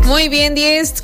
Muy bien,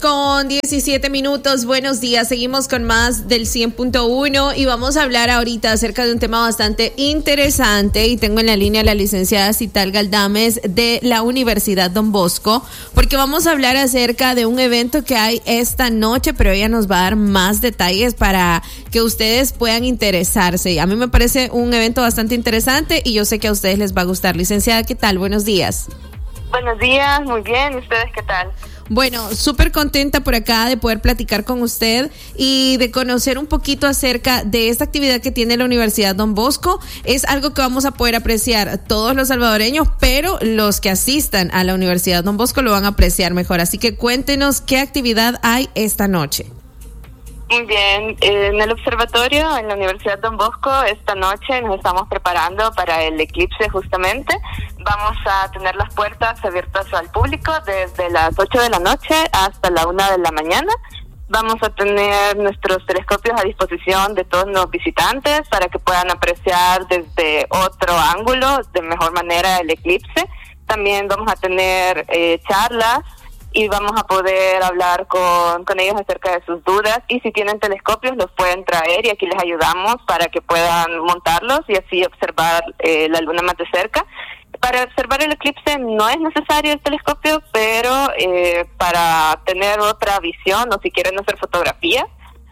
10:17. Buenos días, seguimos con más del 100.1 y vamos a hablar ahorita acerca de un tema bastante interesante y tengo en la línea a la licenciada Cital Galdames de la Universidad Don Bosco, porque vamos a hablar acerca de un evento que hay esta noche, pero ella nos va a dar más detalles para que ustedes puedan interesarse. A mí me parece un evento bastante interesante y yo sé que a ustedes les va a gustar. Licenciada, ¿qué tal? Buenos días. Buenos días, muy bien. ¿Y ustedes qué tal? Bueno, súper contenta por acá de poder platicar con usted y de conocer un poquito acerca de esta actividad que tiene la Universidad Don Bosco. Es algo que vamos a poder apreciar todos los salvadoreños, pero los que asistan a la Universidad Don Bosco lo van a apreciar mejor. Así que cuéntenos qué actividad hay esta noche. Muy bien, en el observatorio en la Universidad Don Bosco esta noche nos estamos preparando para el eclipse justamente. Vamos a tener las puertas abiertas al público desde las 8 de la noche hasta la 1 de la mañana. Vamos a tener nuestros telescopios a disposición de todos los visitantes para que puedan apreciar desde otro ángulo de mejor manera el eclipse. También vamos a tener charlas y vamos a poder hablar con ellos acerca de sus dudas, y si tienen telescopios los pueden traer y aquí les ayudamos para que puedan montarlos y así observar la luna más de cerca. Para observar el eclipse no es necesario el telescopio, pero para tener otra visión o si quieren hacer fotografía,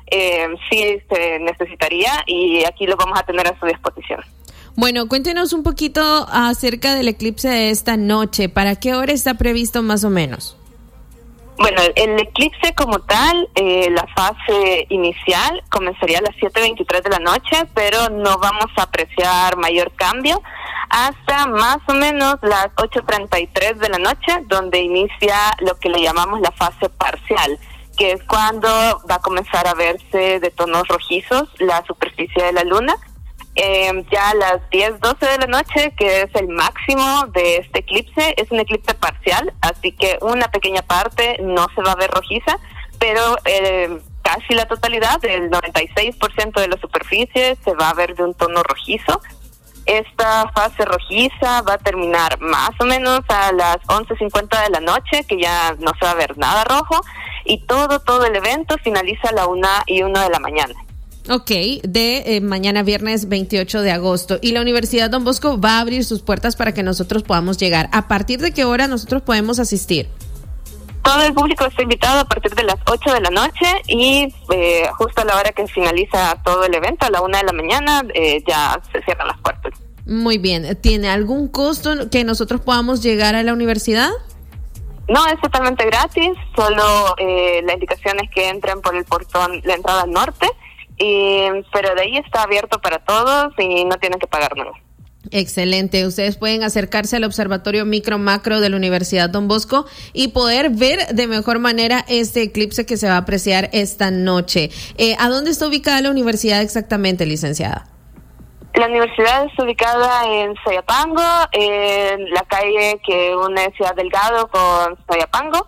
sí se necesitaría, y aquí lo vamos a tener a su disposición. Bueno, cuéntenos un poquito acerca del eclipse de esta noche. ¿Para qué hora está previsto más o menos? Bueno, el eclipse como tal, la fase inicial comenzaría a las 7:23 de la noche, pero no vamos a apreciar mayor cambio hasta más o menos las 8:33 de la noche, donde inicia lo que le llamamos la fase parcial, que es cuando va a comenzar a verse de tonos rojizos la superficie de la luna. Ya a las 10:12 de la noche, que es el máximo de este eclipse, es un eclipse parcial, así que una pequeña parte no se va a ver rojiza, pero casi la totalidad, el 96% de la superficie se va a ver de un tono rojizo. Esta fase rojiza va a terminar más o menos a las 11:50 de la noche, que ya no se va a ver nada rojo, y todo el evento finaliza a la 1:01 de la mañana. Ok, de mañana viernes 28 de agosto. Y la Universidad Don Bosco va a abrir sus puertas para que nosotros podamos llegar. ¿A partir de qué hora nosotros podemos asistir? Todo el público está invitado a partir de las 8 de la noche y justo a la hora que finaliza todo el evento, a la 1 de la mañana, ya se cierran las puertas. Muy bien. ¿Tiene algún costo que nosotros podamos llegar a la universidad? No, es totalmente gratis. Solo la indicación es que entren por el portón, la entrada al norte. Pero de ahí está abierto para todos y no tienen que pagar nada. Excelente. Ustedes pueden acercarse al observatorio micro-macro de la Universidad Don Bosco y poder ver de mejor manera este eclipse que se va a apreciar esta noche. ¿A dónde está ubicada la universidad exactamente, licenciada? La universidad está ubicada en Soyapango, en la calle que une Ciudad Delgado con Soyapango.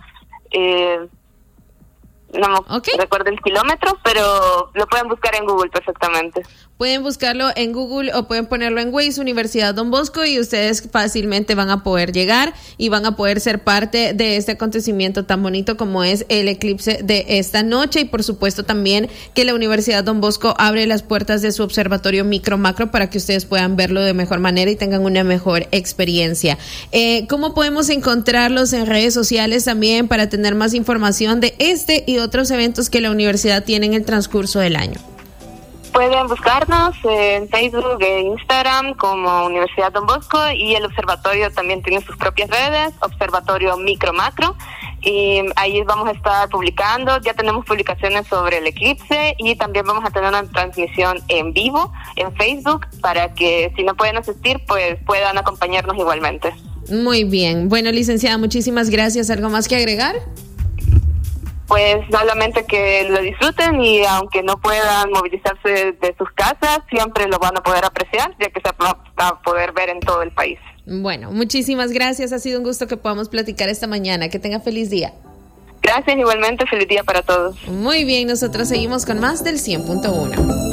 No recuerdo el kilómetro, pero lo pueden buscar en Google perfectamente. Pueden buscarlo en Google o pueden ponerlo en Waze, Universidad Don Bosco, y ustedes fácilmente van a poder llegar y van a poder ser parte de este acontecimiento tan bonito como es el eclipse de esta noche. Y por supuesto también que la Universidad Don Bosco abre las puertas de su observatorio micro-macro para que ustedes puedan verlo de mejor manera y tengan una mejor experiencia. ¿Cómo podemos encontrarlos en redes sociales también para tener más información de este y otros eventos que la universidad tiene en el transcurso del año? Pueden buscarnos en Facebook e Instagram como Universidad Don Bosco, y el observatorio también tiene sus propias redes, Observatorio Micro Macro, y ahí vamos a estar publicando. Ya tenemos publicaciones sobre el eclipse y también vamos a tener una transmisión en vivo en Facebook para que si no pueden asistir pues puedan acompañarnos igualmente. Muy bien. Bueno, licenciada, muchísimas gracias. ¿Algo más que agregar? Pues solamente que lo disfruten, y aunque no puedan movilizarse de sus casas, siempre lo van a poder apreciar, ya que se va a poder ver en todo el país. Bueno, muchísimas gracias. Ha sido un gusto que podamos platicar esta mañana. Que tenga feliz día. Gracias, igualmente. Feliz día para todos. Muy bien, nosotros seguimos con más del 100.1.